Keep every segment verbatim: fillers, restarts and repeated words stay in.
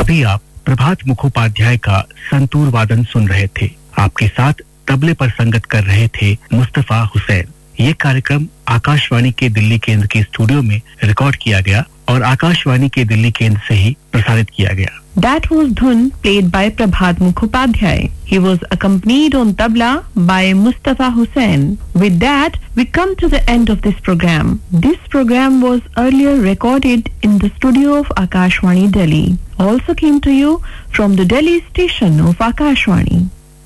अभी आप प्रभात मुखोपाध्याय का संतूर वादन सुन रहे थे। आपके साथ तबले पर संगत कर रहे थे मुस्तफा हुसैन। ये कार्यक्रम आकाशवाणी के दिल्ली केंद्र के स्टूडियो में रिकॉर्ड किया गया और आकाशवाणी के दिल्ली केंद्र से ही प्रसारित किया गया। That was Dhun played by Prabhat Mukhopadhyay. He was accompanied on tabla by Mustafa Hussain. With that, we come to the end of this program. This program was earlier recorded in the studio of Akashwani Delhi. Also came to you from the Delhi station of Akashwani.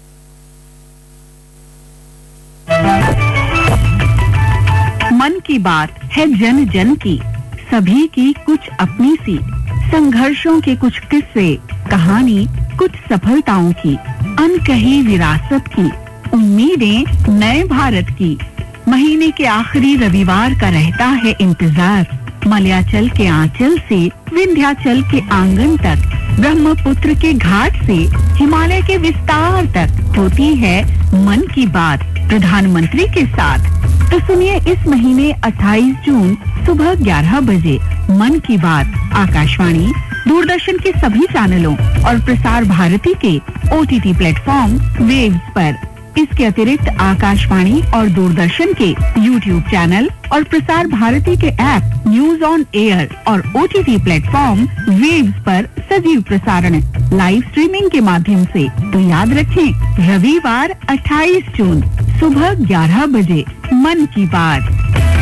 मन की बात है जन जन की, सभी की कुछ अपनी सी, संघर्षों के कुछ किस्से, कहानी कुछ सफलताओं की, अनकही विरासत की, उम्मीदें नए भारत की। महीने के आखिरी रविवार का रहता है इंतजार, मलयाचल के आंचल से विंध्याचल के आंगन तक, ब्रह्मपुत्र के घाट से हिमालय के विस्तार तक होती है मन की बात प्रधानमंत्री के साथ। तो सुनिए इस महीने अट्ठाईस जून सुबह ग्यारह बजे मन की बात आकाशवाणी, दूरदर्शन के सभी चैनलों और प्रसार भारती के ओटीटी प्लेटफॉर्म वेव्स पर। इसके अतिरिक्त आकाशवाणी और दूरदर्शन के यूट्यूब चैनल और प्रसार भारती के ऐप न्यूज ऑन एयर और ओटीटी प्लेटफॉर्म वेव्स पर सजीव प्रसारण लाइव स्ट्रीमिंग के माध्यम से। तो याद रखें, रविवार अट्ठाईस जून सुबह ग्यारह बजे मन की बात।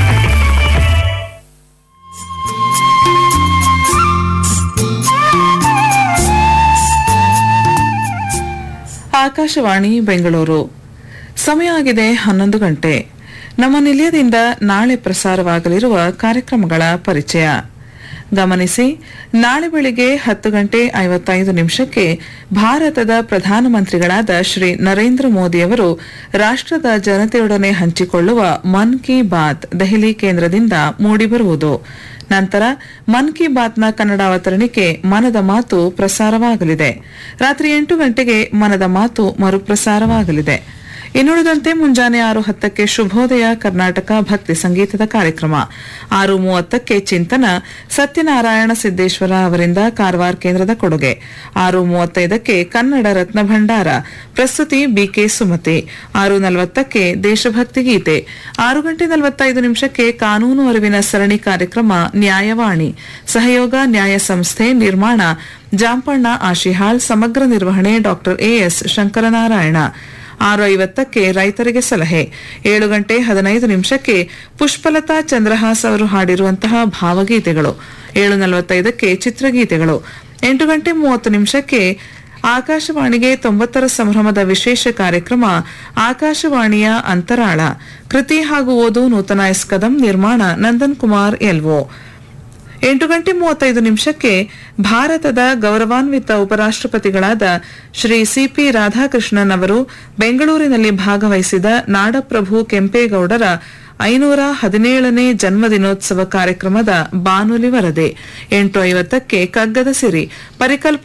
ಆಕಾಶವಾಣಿ ಬೆಂಗಳೂರು. ಸಮಯ ಆಗಿದೆ ಹನ್ನೊಂದು ಗಂಟೆ. ನಮ್ಮ ನಿಲಯದಿಂದ ನಾಳೆ ಪ್ರಸಾರವಾಗಲಿರುವ ಕಾರ್ಯಕ್ರಮಗಳ ಪರಿಚಯ ಗಮನಿಸಿ. ನಾಳೆ ಬೆಳಿಗ್ಗೆ ಹತ್ತು ಗಂಟೆ ಐವತ್ತೈದು ನಿಮಿಷಕ್ಕೆ ಭಾರತದ ಪ್ರಧಾನಮಂತ್ರಿಗಳಾದ ಶ್ರೀ ನರೇಂದ್ರ ಮೋದಿಯವರು ರಾಷ್ಟ್ರದ ಜನತೆಯೊಡನೆ ಹಂಚಿಕೊಳ್ಳುವ ಮನ್ ಕಿ ಬಾತ್ ದೆಹಲಿ ಕೇಂದ್ರದಿಂದ ಮೂಡಿಬರುವುದು. ನಂತರ ಮನ್ ಕಿ ಬಾತ್ನ ಕನ್ನಡ ಅವತರಣಿಕೆ ಮನದ ಮಾತು ಪ್ರಸಾರವಾಗಲಿದೆ. ರಾತ್ರಿ ಎಂಟು ಗಂಟೆಗೆ ಮನದ ಮಾತು ಮರುಪ್ರಸಾರವಾಗಲಿದೆ. ಇನ್ನುಳಿದಂತೆ ಮುಂಜಾನೆ ಆರು ಹತ್ತಕ್ಕೆ ಶುಭೋದಯ ಕರ್ನಾಟಕ ಭಕ್ತಿ ಸಂಗೀತದ ಕಾರ್ಯಕ್ರಮ, ಆರು ಮೂವತ್ತಕ್ಕೆ ಚಿಂತನ ಸತ್ಯನಾರಾಯಣ ಸಿದ್ದೇಶ್ವರ ಅವರಿಂದ ಕಾರವಾರ ಕೇಂದ್ರದ ಕೊಡುಗೆ, ಆರು ಮೂವತ್ತೈದಕ್ಕೆ ಕನ್ನಡ ರತ್ನ ಭಂಡಾರ ಪ್ರಸ್ತುತಿ ಬಿಕೆ ಸುಮತಿ, ಆರು ನಲವತ್ತಕ್ಕೆ ದೇಶಭಕ್ತಿ ಗೀತೆ, ಆರು ಗಂಟೆ ನಲವತ್ತೈದು ನಿಮಿಷಕ್ಕೆ ಕಾನೂನು ಅರಿವಿನ ಸರಣಿ ಕಾರ್ಯಕ್ರಮ ನ್ಯಾಯವಾಣಿ, ಸಹಯೋಗ ನ್ಯಾಯ ಸಂಸ್ಥೆ, ನಿರ್ಮಾಣ ಜಾಂಪಣ್ಣ ಆಶಿಹಾಳ್, ಸಮಗ್ರ ನಿರ್ವಹಣೆ ಡಾ ಎಎಸ್ ಶಂಕರನಾರಾಯಣ, ಆರು ಐವತ್ತಕ್ಕೆ ರೈತರಿಗೆ ಸಲಹೆ, ಏಳು ಗಂಟೆ ಹದಿನೈದು ನಿಮಿಷಕ್ಕೆ ಪುಷ್ಪಲತಾ ಚಂದ್ರಹಾಸ್ ಅವರು ಹಾಡಿರುವಂತಹ ಭಾವಗೀತೆಗಳು, ಏಳು ನಲವತ್ತೈದಕ್ಕೆ ಚಿತ್ರಗೀತೆಗಳು, ಎಂಟು ಗಂಟೆ ಮೂವತ್ತು ನಿಮಿಷಕ್ಕೆ ಆಕಾಶವಾಣಿಗೆ ತೊಂಬತ್ತರ ಸಂಭ್ರಮದ ವಿಶೇಷ ಕಾರ್ಯಕ್ರಮ ಆಕಾಶವಾಣಿಯ ಅಂತರಾಳ, ಕೃತಿ ಹಾಗೂ ಓದು ನೂತನ ಎಸ್ ಕದಂ, ನಿರ್ಮಾಣ ನಂದನ್ ಕುಮಾರ್ ಎಲ್ಒ. ಎಂಟು ಗಂಟೆ ಮೂವತ್ತೈದು ನಿಮಿಷಕ್ಕೆ ಭಾರತದ ಗೌರವಾನ್ವಿತ ಉಪರಾಷ್ಟಪತಿಗಳಾದ ಶ್ರೀ ಸಿಪಿ ರಾಧಾಕೃಷ್ಣನ್ ಅವರು ಬೆಂಗಳೂರಿನಲ್ಲಿ ಭಾಗವಹಿಸಿದ ನಾಡಪ್ರಭು ಕೆಂಪೇಗೌಡರ ಐನೂರ ಹದಿನೇಳನೇ ಜನ್ಮದಿನೋತ್ಸವ ಕಾರ್ಯಕ್ರಮದ ಬಾನುಲಿ ವರದಿ. ಎಂಟು ಐವತ್ತಕ್ಕೆ ಕಗ್ಗದ ಸಿರಿ ಪರಿಕಲ್ಪನೆ